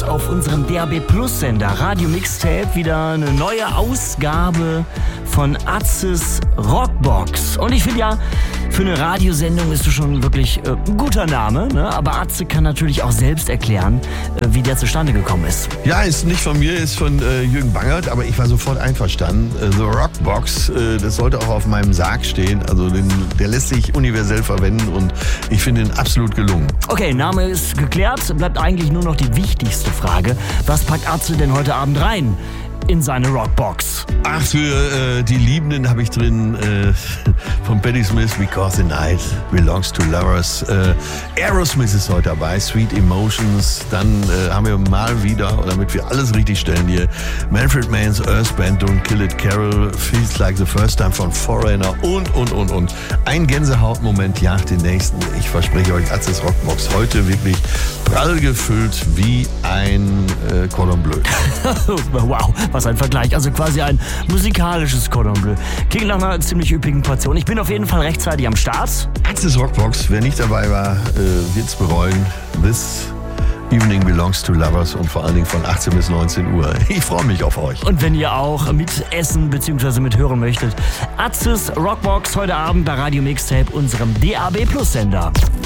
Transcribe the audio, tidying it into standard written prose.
Rockbox auf unserem DAB Plus Sender Radio Mixtape. Wieder eine neue Ausgabe von Atzes Rockbox. Und ich finde ja, für eine Radiosendung ist du schon wirklich ein guter Name, ne? Aber Atze kann natürlich auch selbst erklären, wie der zustande gekommen ist. Ja, ist nicht von mir, ist von Jürgen Bangert, aber ich war sofort einverstanden. The Rockbox, das sollte auch auf meinem Sarg stehen. Also der lässt sich universell verwenden und ich finde ihn absolut gelungen. Okay, Name ist geklärt. Bleibt eigentlich nur noch die wichtigste Frage. Was packt Atze denn heute Abend rein in seine Rockbox? Ach, für die Liebenden habe ich drin von Patti Smith, Because the Night Belongs to Lovers. Aerosmith ist heute dabei, Sweet Emotions. Dann haben wir mal wieder, damit wir alles richtig stellen hier, Manfred Mann's Earth Band, Don't Kill It, Carol, Feels Like the First Time von Foreigner und. Ein Gänsehautmoment jagt den nächsten. Ich verspreche euch, Atzes Rockbox heute wirklich prall gefüllt wie ein Cordon Bleu. Wow, was ein Vergleich. Also quasi ein musikalisches Cordon Bleu. Klingt nach einer ziemlich üppigen Portion. Ich bin auf jeden Fall rechtzeitig am Start. Atzes Rockbox, wer nicht dabei war, wird's bereuen. This Evening belongs to Lovers und vor allen Dingen von 18 bis 19 Uhr. Ich freue mich auf euch. Und wenn ihr auch mitessen bzw. mithören möchtet, Atzes Rockbox heute Abend bei Radio Mixtape, unserem DAB Plus Sender.